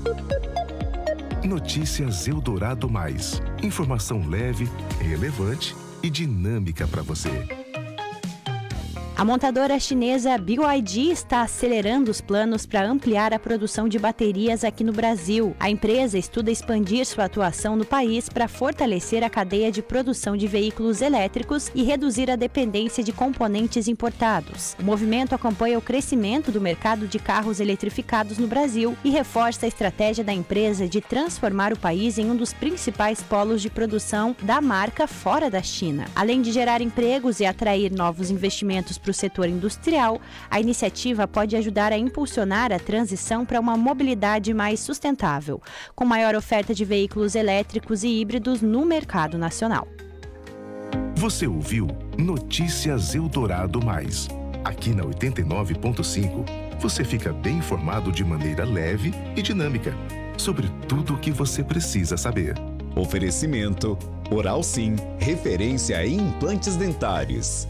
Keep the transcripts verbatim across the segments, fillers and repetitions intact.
Notícias Eldorado Mais. Informação leve, relevante e dinâmica para você. A montadora chinesa B Y D está acelerando os planos para ampliar a produção de baterias aqui no Brasil. A empresa estuda expandir sua atuação no país para fortalecer a cadeia de produção de veículos elétricos e reduzir a dependência de componentes importados. O movimento acompanha o crescimento do mercado de carros eletrificados no Brasil e reforça a estratégia da empresa de transformar o país em um dos principais polos de produção da marca fora da China. Além de gerar empregos e atrair novos investimentos para o setor industrial, a iniciativa pode ajudar a impulsionar a transição para uma mobilidade mais sustentável, com maior oferta de veículos elétricos e híbridos no mercado nacional. Você ouviu Notícias Eldorado Mais. Aqui na oitenta e nove ponto cinco, você fica bem informado de maneira leve e dinâmica sobre tudo o que você precisa saber. Oferecimento Oral Sim, referência em implantes dentários.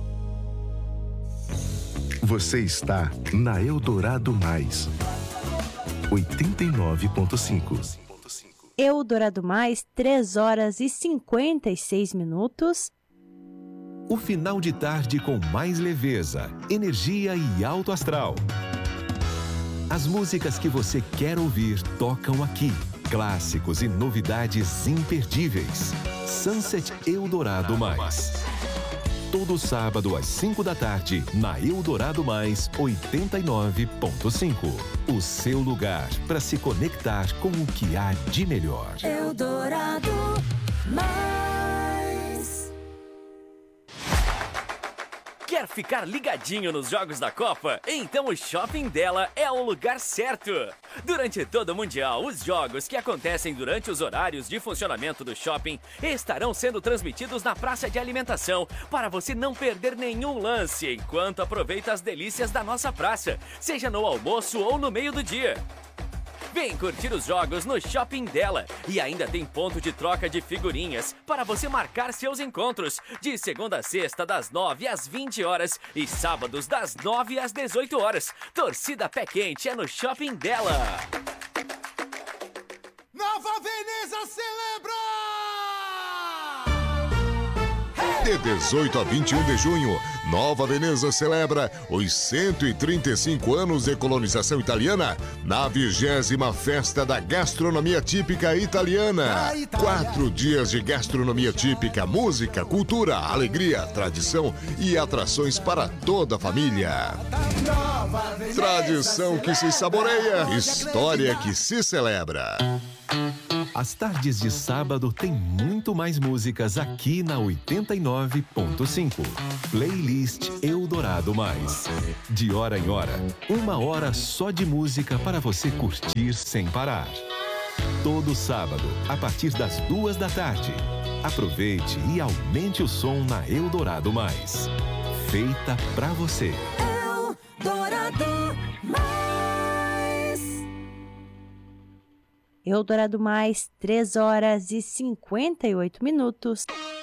Você está na Eldorado Mais, oitenta e nove ponto cinco. Eldorado Mais, três horas e cinquenta e seis minutos. O final de tarde com mais leveza, energia e alto astral. As músicas que você quer ouvir tocam aqui. Clássicos e novidades imperdíveis. Sunset Eldorado Mais. Todo sábado às cinco da tarde, na Eldorado Mais oitenta e nove ponto cinco. O seu lugar para se conectar com o que há de melhor. Eldorado Mais. Quer ficar ligadinho nos jogos da Copa? Então o Shopping dela é o lugar certo. Durante todo o Mundial, os jogos que acontecem durante os horários de funcionamento do shopping estarão sendo transmitidos na praça de alimentação para você não perder nenhum lance enquanto aproveita as delícias da nossa praça, seja no almoço ou no meio do dia. Vem curtir os jogos no Shopping dela. E ainda tem ponto de troca de figurinhas para você marcar seus encontros. De segunda a sexta, das nove às vinte horas. E sábados, das nove às dezoito horas. Torcida Pé Quente é no Shopping dela. Nova Veneza celebra! De dezoito a vinte e um de junho, Nova Veneza celebra os cento e trinta e cinco anos de colonização italiana na vigésima Festa da Gastronomia Típica Italiana. Quatro dias de gastronomia típica, música, cultura, alegria, tradição e atrações para toda a família. Tradição que se saboreia, história que se celebra. As tardes de sábado tem muito mais músicas aqui na oitenta e nove ponto cinco. Playlist Eldorado Mais. De hora em hora, uma hora só de música para você curtir sem parar. Todo sábado, a partir das duas da tarde. Aproveite e aumente o som na Eldorado Mais. Feita pra você. Eldorado Mais. Eldorado Mais, três horas e cinquenta e oito minutos.